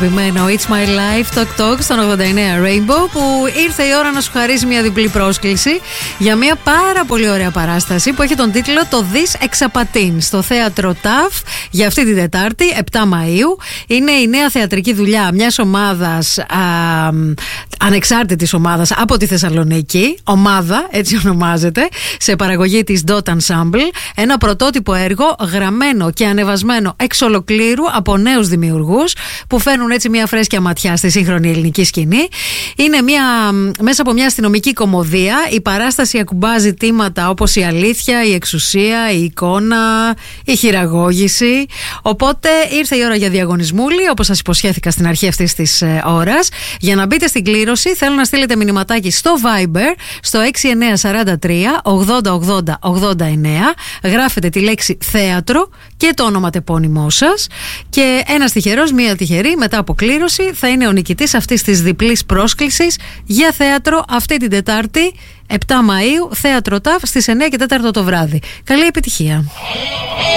αγαπημένο It's My Life Talk Talk στον 89 Rainbow, που ήρθε η ώρα να σου χαρίσει μια διπλή πρόσκληση για μια πάρα πολύ ωραία παράσταση που έχει τον τίτλο «Το Δις Εξαπατήν» στο θέατρο ΤΑΦ για αυτή την Τετάρτη, 7 Μαΐου. Είναι η νέα θεατρική δουλειά μιας ομάδας, ανεξάρτητης ομάδας από τη Θεσσαλονίκη, ομάδα έτσι ονομάζεται, σε παραγωγή της Dot Ensemble. Ένα πρωτότυπο έργο γραμμένο και ανεβασμένο εξ ολοκλήρου από νέους δημιουργούς που φέρνουν έτσι μια φρέσκια ματιά στη σύγχρονη ελληνική σκηνή. Είναι μέσα από μια αστυνομική κωμωδία. Η παράσταση ακουμπάζει θέματα όπως η αλήθεια, η εξουσία, η εικόνα, η χειραγώγηση. Οπότε ήρθε η ώρα για διαγωνισμούλη, όπως σας υποσχέθηκα στην αρχή αυτής της ώρας. Για να μπείτε στην κλήρωση, θέλω να στείλετε μηνυματάκι στο Viber στο 6943 8080 89. Γράφετε τη λέξη θέατρο και το όνομα τεπώνυμό σας. Και ένας τυχερός, μία τυχερή, μετά από κλήρωση, θα είναι ο νικητής αυτής της διπλής πρόσκλησης για θέατρο αυτή την Τετάρτη, 7 Μαΐου, θέατρο ΤΑΦ στις 9 και 4 το βράδυ. Καλή επιτυχία.